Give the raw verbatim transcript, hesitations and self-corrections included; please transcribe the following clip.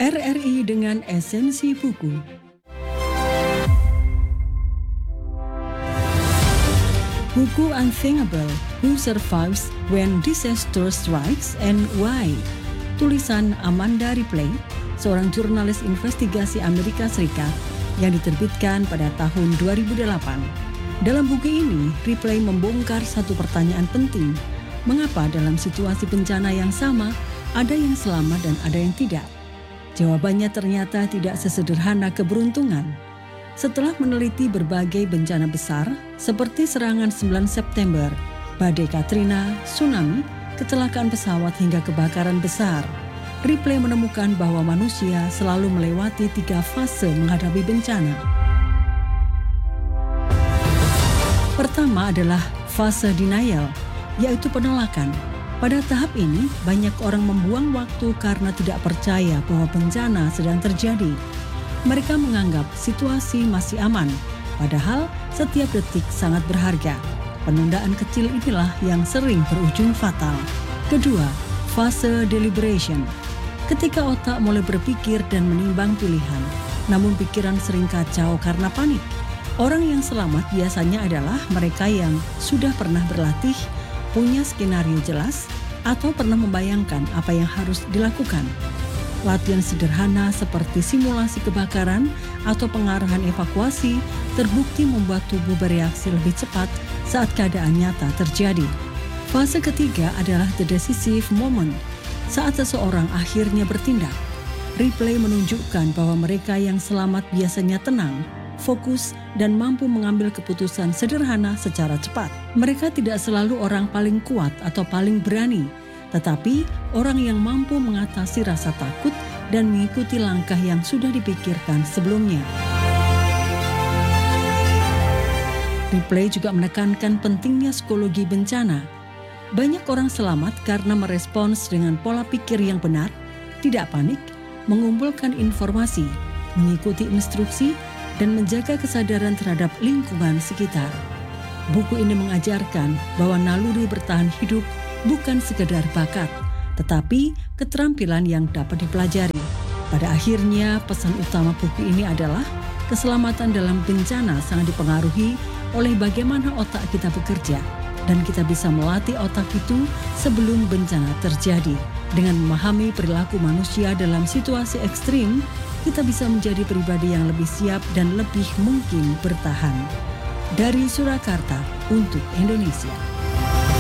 R R I dengan esensi buku. Buku Unthinkable, Who Survives When Disaster Strikes and Why? Tulisan Amanda Ripley, seorang jurnalis investigasi Amerika Serikat yang diterbitkan pada tahun dua ribu delapan. Dalam buku ini, Ripley membongkar satu pertanyaan penting. Mengapa dalam situasi bencana yang sama, ada yang selamat dan ada yang tidak? Jawabannya ternyata tidak sesederhana keberuntungan. Setelah meneliti berbagai bencana besar seperti serangan sembilan September, badai Katrina, tsunami, kecelakaan pesawat hingga kebakaran besar, Ripley menemukan bahwa manusia selalu melewati tiga fase menghadapi bencana. Pertama adalah fase denial, yaitu penolakan. Pada tahap ini, banyak orang membuang waktu karena tidak percaya bahwa bencana sedang terjadi. Mereka menganggap situasi masih aman, padahal setiap detik sangat berharga. Penundaan kecil inilah yang sering berujung fatal. Kedua, fase deliberation. Ketika otak mulai berpikir dan menimbang pilihan, namun pikiran sering kacau karena panik. Orang yang selamat biasanya adalah mereka yang sudah pernah berlatih, punya skenario jelas, atau pernah membayangkan apa yang harus dilakukan. Latihan sederhana seperti simulasi kebakaran atau pengarahan evakuasi terbukti membuat tubuh bereaksi lebih cepat saat keadaan nyata terjadi. Fase ketiga adalah the decisive moment, saat seseorang akhirnya bertindak. Ripley menunjukkan bahwa mereka yang selamat biasanya tenang, fokus, dan mampu mengambil keputusan sederhana secara cepat. Mereka tidak selalu orang paling kuat atau paling berani, tetapi orang yang mampu mengatasi rasa takut dan mengikuti langkah yang sudah dipikirkan sebelumnya. Ripley juga menekankan pentingnya psikologi bencana. Banyak orang selamat karena merespons dengan pola pikir yang benar, tidak panik, mengumpulkan informasi, mengikuti instruksi, dan menjaga kesadaran terhadap lingkungan sekitar. Buku ini mengajarkan bahwa naluri bertahan hidup bukan sekedar bakat, tetapi keterampilan yang dapat dipelajari. Pada akhirnya, pesan utama buku ini adalah keselamatan dalam bencana sangat dipengaruhi oleh bagaimana otak kita bekerja, dan kita bisa melatih otak itu sebelum bencana terjadi. Dengan memahami perilaku manusia dalam situasi ekstrim, kita bisa menjadi pribadi yang lebih siap dan lebih mungkin bertahan. Dari Surakarta untuk Indonesia.